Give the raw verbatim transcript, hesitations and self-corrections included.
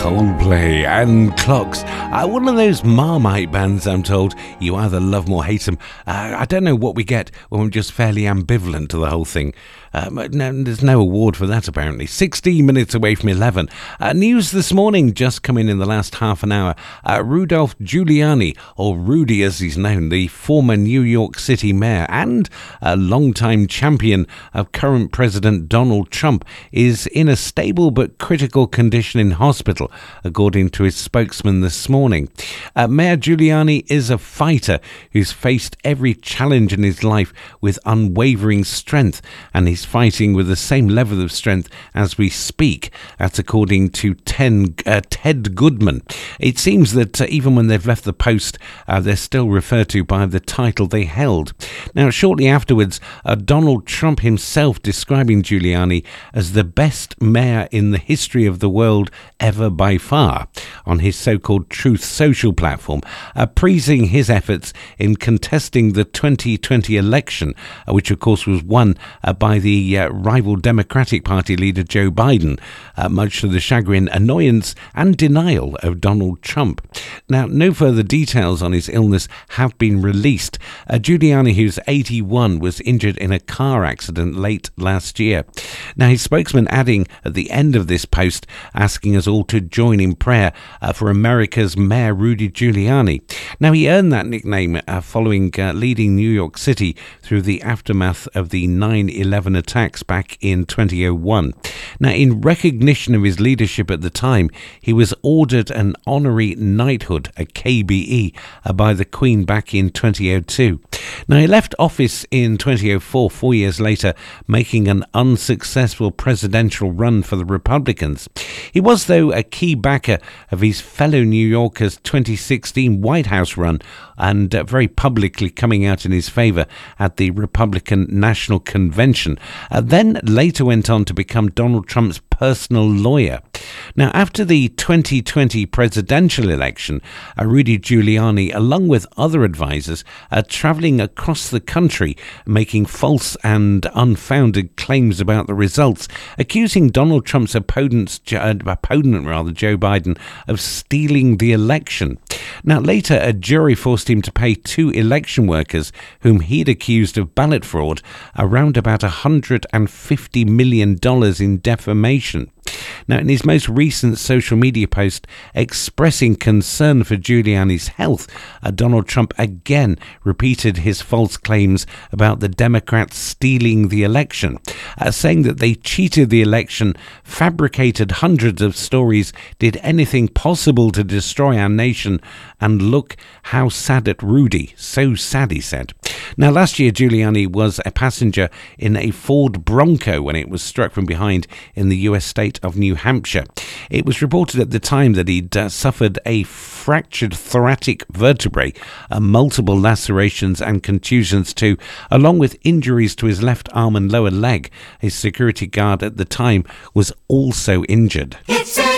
Coldplay and Clocks. Uh, one of those Marmite bands, I'm told. You either love them or hate them. Uh, I don't know what we get when we're just fairly ambivalent to the whole thing. Uh, no, there's no award for that, apparently. sixteen minutes away from eleven. Uh, news this morning, just come in in the last half an hour. Uh, Rudolph Giuliani, or Rudy as he's known, the former New York City mayor and a longtime champion of current President Donald Trump, is in a stable but critical condition in hospital, according to his spokesman this morning. Uh, Mayor Giuliani is a fighter who's faced every challenge in his life with unwavering strength, and he's fighting with the same level of strength as we speak. That's according to ten, uh, Ted Goodman. It seems that uh, even when they've left the post, uh, they're still referred to by the title they held. Now, shortly afterwards, uh, Donald Trump himself describing Giuliani as the best mayor in the history of the world ever by far on his so-called Truth Social platform, uh, praising his efforts in contesting the twenty twenty election, uh, which of course was won uh, by the uh, rival Democratic Party leader Joe Biden, uh, much to the chagrin, annoyance and denial of Donald Trump. Now, no further details on his illness have been released. Uh, Giuliani, who's eighty-one, was injured in a car accident late last year. Now, his spokesman adding at the end of this post, asking us all to join in prayer uh, for America's Mayor Rudy Giuliani. Now, he earned that nickname uh, following uh, leading New York City through the aftermath of the nine eleven attacks back in twenty oh one. Now, in recognition of his leadership at the time, he was ordered an honorary knighthood, a K B E, uh, by the Queen back in twenty oh two. Now, he left office in twenty oh four, four years later, making an unsuccessful presidential run for the Republicans. He was, though, a key backer of his fellow New Yorkers' twenty sixteen White House run, and uh, very publicly coming out in his favour at the Republican National Convention. Uh, then later went on to become Donald Trump's personal lawyer. Now, after the twenty twenty presidential election, uh, Rudy Giuliani, along with other advisors, are travelling across the country, making false and unfounded claims about the results, accusing Donald Trump's opponents, uh, opponent rather, Joe Biden, of stealing the election. Now, later, a jury forced him to pay two election workers, whom he'd accused of ballot fraud, around about one hundred fifty million dollars in defamation. Now, in his most recent social media post expressing concern for Giuliani's health, uh, Donald Trump again repeated his false claims about the Democrats stealing the election, uh, saying that they cheated the election, fabricated hundreds of stories, did anything possible to destroy our nation, and look how sad at Rudy. So sad, he said. Now, last year, Giuliani was a passenger in a Ford Bronco when it was struck from behind in the U S state of New Hampshire. It was reported at the time that he'd uh, suffered a fractured thoracic vertebrae, uh, multiple lacerations and contusions too, along with injuries to his left arm and lower leg. His security guard at the time was also injured. It's